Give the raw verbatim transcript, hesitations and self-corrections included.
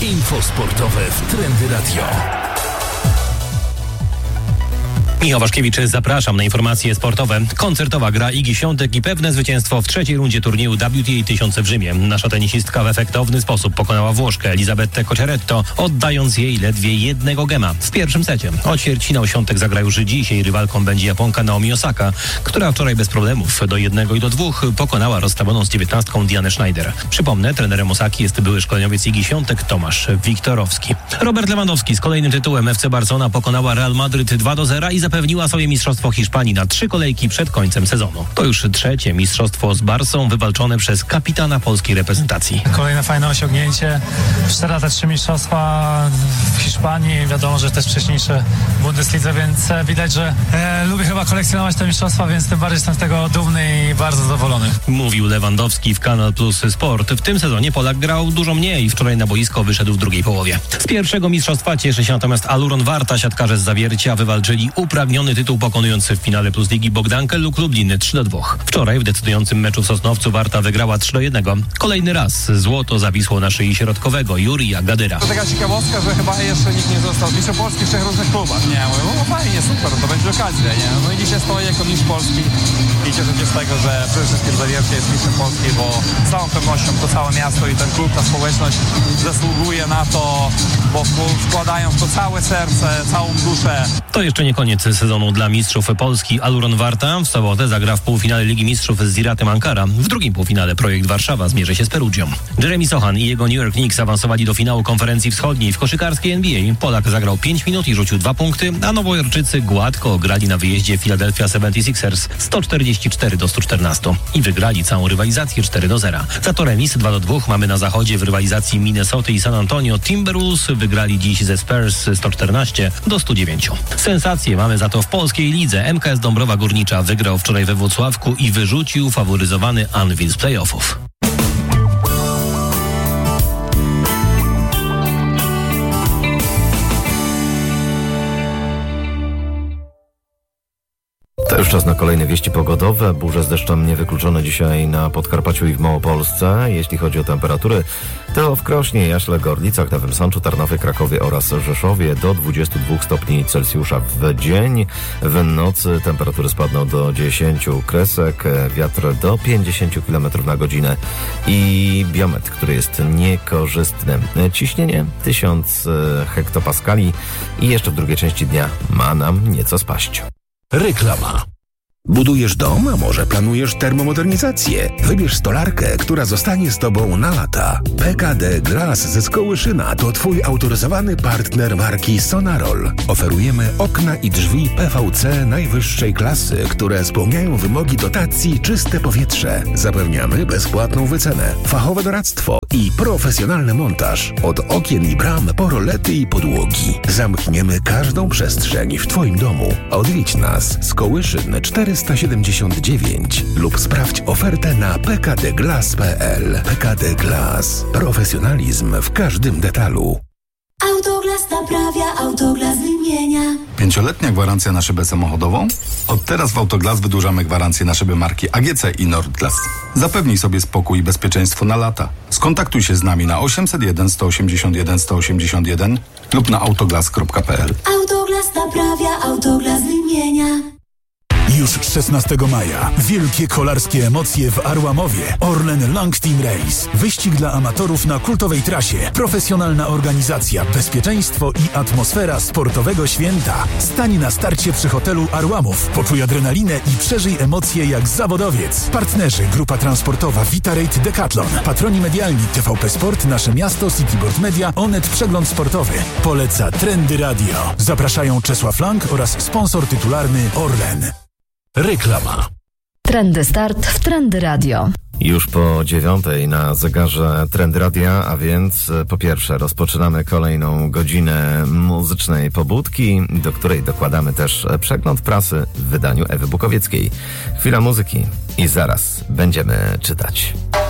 Info sportowe w Trendy Radio. Michał Waszkiewicz, zapraszam na informacje sportowe. Koncertowa gra Igi Świątek i pewne zwycięstwo w trzeciej rundzie turnieju W T A tysiąc w Rzymie. Nasza tenisistka w efektowny sposób pokonała Włoszkę Elisabetę Cocciaretto, oddając jej ledwie jednego gema w pierwszym secie. O ćwierćfinał Świątek zagra już dziś. Jej rywalką będzie Japonka Naomi Osaka, która wczoraj bez problemów do jednego i do dwóch pokonała rozstawioną z dziewiętnastką Dianę Schneider. Przypomnę, trenerem Osaki jest były szkoleniowiec Igi Świątek Tomasz Wiktorowski. Robert Lewandowski z kolejnym tytułem. F C Barcelona pokonała Real Madryt dwa do zera i zapewniła sobie mistrzostwo Hiszpanii na trzy kolejki przed końcem sezonu. To już trzecie mistrzostwo z Barsą wywalczone przez kapitana polskiej reprezentacji. Kolejne fajne osiągnięcie. Cztery lata, trzy mistrzostwa w Hiszpanii. Wiadomo, że też wcześniejsze w Bundeslidze, więc widać, że e, lubię chyba kolekcjonować te mistrzostwa, więc tym bardziej jestem z tego dumny i bardzo zadowolony. Mówił Lewandowski w Kanal Plus Sport. W tym sezonie Polak grał dużo mniej. Wczoraj na boisko wyszedł w drugiej połowie. Z pierwszego mistrzostwa cieszy się natomiast Aluron Warta. Siatkarze z Zawiercia wywalczyli upragniony tytuł, pokonując w finale Plus Ligi Bogdankę lub Lublin trzy do dwóch. Wczoraj w decydującym meczu w Sosnowcu Warta wygrała trzy do jednego. Kolejny raz złoto zawisło na szyi środkowego Jurija Gadyra. To taka ciekawostka, że chyba jeszcze nikt nie został mistrzem Polski w trzech różnych klubach. Nie, mówię, no fajnie, super, to będzie okazja, nie? No i dzisiaj stoję jako mistrz Polski i cieszę się z tego, że przede wszystkim Zawiercie jest mistrzem Polski, bo z całą pewnością to całe miasto i ten klub, ta społeczność zasługuje na to, bo wkładają w to całe serce, całą duszę. To jeszcze nie koniec sezonu dla mistrzów Polski. Aluron Warta w sobotę zagra w półfinale Ligi Mistrzów z Ziratem Ankara. W drugim półfinale Projekt Warszawa zmierzy się z Perugią. Jeremy Sochan i jego New York Knicks awansowali do finału konferencji wschodniej w koszykarskiej N B A. Polak zagrał pięć minut i rzucił dwa punkty, a Nowojorczycy gładko grali na wyjeździe Philadelphia seventy-sixers sto czterdzieści cztery do stu czternastu i wygrali całą rywalizację cztery do zera. Za to remis dwa do dwóch mamy na zachodzie w rywalizacji Minnesoty i San Antonio. Timberwolves wygrali dziś ze Spurs sto czternaście do stu dziewięciu. Sensacje mamy za to w polskiej lidze. M K S Dąbrowa Górnicza wygrał wczoraj we Włocławku i wyrzucił faworyzowany Anwil z playoffów. To już czas na kolejne wieści pogodowe. Burze z deszczem niewykluczone dzisiaj na Podkarpaciu i w Małopolsce. Jeśli chodzi o temperatury, to w Krośnie, Jaśle, Gorlicach, Nowym Sączu, Tarnowie, Krakowie oraz Rzeszowie do dwudziestu dwóch stopni Celsjusza w dzień. W nocy temperatury spadną do dziesięciu kresek, wiatr do pięćdziesięciu kilometrów na godzinę i biometr, który jest niekorzystny. Ciśnienie tysiąc hektopaskali i jeszcze w drugiej części dnia ma nam nieco spaść. Reklama. Budujesz dom, a może planujesz termomodernizację? Wybierz stolarkę, która zostanie z Tobą na lata. P K D Glass ze Skołyszyna to Twój autoryzowany partner marki Sonarol. Oferujemy okna i drzwi P V C najwyższej klasy, które spełniają wymogi dotacji Czyste Powietrze. Zapewniamy bezpłatną wycenę, fachowe doradztwo i profesjonalny montaż. Od okien i bram po rolety i podłogi. Zamkniemy każdą przestrzeń w Twoim domu. Odwiedź nas. Skołyszyn czterysta siedemdziesiąt dziewięć lub sprawdź ofertę na p k d glass kropka p l. P K D Glass. Profesjonalizm w każdym detalu. Autoglas naprawia, Autoglas wymienia. Pięcioletnia gwarancja na szybę samochodową? Od teraz w Autoglas wydłużamy gwarancję na szyby marki A G C i Nordglas. Zapewnij sobie spokój i bezpieczeństwo na lata. Skontaktuj się z nami na osiemset jeden sto osiemdziesiąt jeden sto osiemdziesiąt jeden lub na autoglas kropka p l. Autoglas naprawia, Autoglas wymienia. Już szesnastego maja wielkie kolarskie emocje w Arłamowie. Orlen Long Team Race. Wyścig dla amatorów na kultowej trasie. Profesjonalna organizacja, bezpieczeństwo i atmosfera sportowego święta. Stań na starcie przy hotelu Arłamów. Poczuj adrenalinę i przeżyj emocje jak zawodowiec. Partnerzy: Grupa Transportowa Vitarate Decathlon. Patroni medialni: T V P Sport, Nasze Miasto, Cityboard Media, Onet Przegląd Sportowy. Poleca Trendy Radio. Zapraszają Czesław Lang oraz sponsor tytularny Orlen. Reklama. Trendy Start w Trendy Radio. Już po dziewiątej na zegarze Trendy Radia, a więc po pierwsze rozpoczynamy kolejną godzinę muzycznej pobudki, do której dokładamy też przegląd prasy w wydaniu Ewy Bukowieckiej. Chwila muzyki i zaraz będziemy czytać.